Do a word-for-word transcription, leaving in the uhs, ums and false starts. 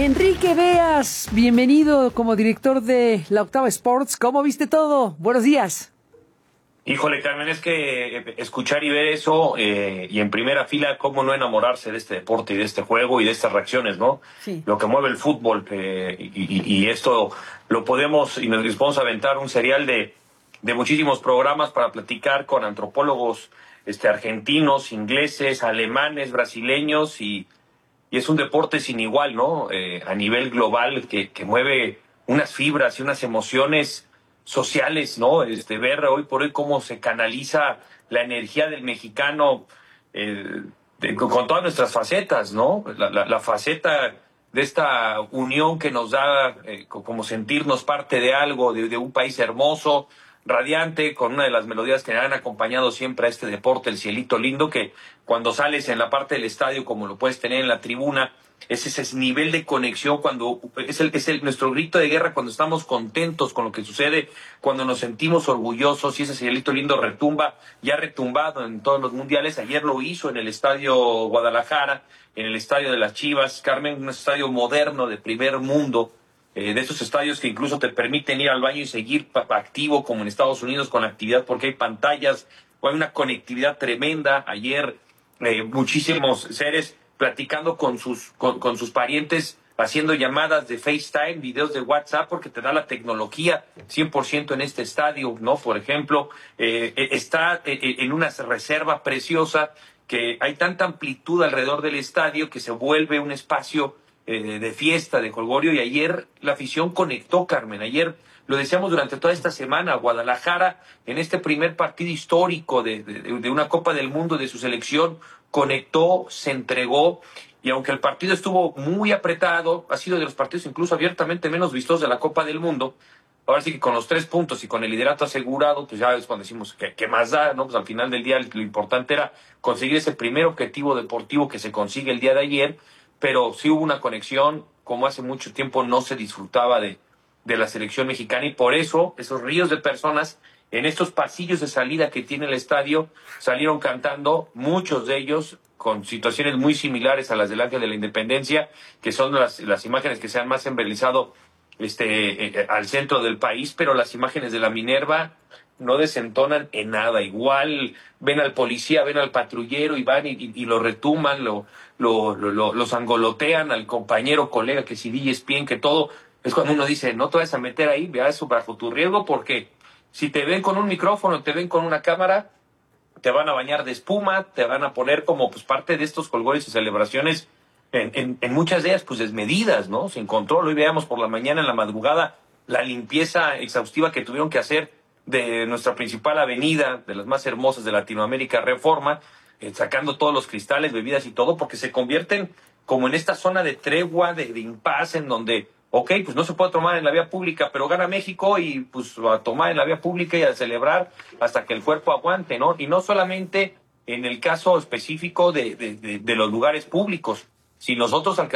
Enrique Beas, bienvenido como director de La Octava Sports. ¿Cómo viste todo? Buenos días. Híjole, Carmen, es que escuchar y ver eso, eh, y en primera fila, cómo no enamorarse de este deporte y de este juego y de estas reacciones, ¿no? Sí. Lo que mueve el fútbol, eh, y, y, y esto lo podemos, y nos podemos aventar un serial de, de muchísimos programas para platicar con antropólogos este, argentinos, ingleses, alemanes, brasileños, y, y es un deporte sin igual, ¿no? Eh, a nivel global, que, que mueve unas fibras y unas emociones sociales, ¿no? Este, ver hoy por hoy cómo se canaliza la energía del mexicano, eh, de, con todas nuestras facetas, ¿no? La, la, la faceta de esta unión que nos da eh, como sentirnos parte de algo, de, de un país hermoso, radiante, con una de las melodías que han acompañado siempre a este deporte, el cielito lindo, que cuando sales en la parte del estadio, como lo puedes tener en la tribuna, es ese nivel de conexión, cuando es el es el nuestro grito de guerra, cuando estamos contentos con lo que sucede, cuando nos sentimos orgullosos, y ese cielito lindo retumba, ya ha retumbado en todos los mundiales. Ayer lo hizo en el Estadio Guadalajara, en el Estadio de las Chivas, Carmen, un estadio moderno de primer mundo, eh, de esos estadios que incluso te permiten ir al baño y seguir activo, como en Estados Unidos, con la actividad, porque hay pantallas, hay una conectividad tremenda. Ayer eh, muchísimos seres platicando con sus, con, con sus parientes, haciendo llamadas de FaceTime, videos de WhatsApp, porque te da la tecnología cien por ciento en este estadio, ¿no? Por ejemplo, eh, está en una reserva preciosa, que hay tanta amplitud alrededor del estadio que se vuelve un espacio eh, de fiesta, de jolgorio, y ayer la afición conectó, Carmen. Ayer lo decíamos durante toda esta semana, Guadalajara, en este primer partido histórico de, de, de una Copa del Mundo de su selección, conectó, se entregó, y aunque el partido estuvo muy apretado, ha sido de los partidos incluso abiertamente menos vistos de la Copa del Mundo. Ahora sí que con los tres puntos y con el liderato asegurado, pues ya es cuando decimos que, que más da, ¿no? Pues al final del día lo importante era conseguir ese primer objetivo deportivo que se consigue el día de ayer, pero sí hubo una conexión como hace mucho tiempo no se disfrutaba de, de la selección mexicana, y por eso esos ríos de personas en estos pasillos de salida que tiene el estadio salieron cantando, muchos de ellos con situaciones muy similares a las del Ángel de la Independencia, que son las, las imágenes que se han más embelezado este, eh, al centro del país, pero las imágenes de la Minerva no desentonan en nada. Igual ven al policía, ven al patrullero y van y, y, y lo retuman, lo, lo, lo, lo, los angolotean al compañero, colega, que si D J Spien, que todo. Es cuando uno dice, no te vayas a meter ahí, vea eso bajo tu riesgo, porque si te ven con un micrófono, te ven con una cámara, te van a bañar de espuma, te van a poner como pues parte de estos jolgorios y celebraciones, en, en, en muchas de ellas pues desmedidas, ¿no? Sin control. Hoy veamos por la mañana, en la madrugada, la limpieza exhaustiva que tuvieron que hacer de nuestra principal avenida, de las más hermosas de Latinoamérica, Reforma, eh, sacando todos los cristales, bebidas y todo, porque se convierten como en esta zona de tregua, de, de impas, en donde, ok, pues no se puede tomar en la vía pública, pero gana México y pues a tomar en la vía pública y a celebrar hasta que el cuerpo aguante, ¿no? Y no solamente en el caso específico de, de, de, de los lugares públicos, si nosotros alcanzamos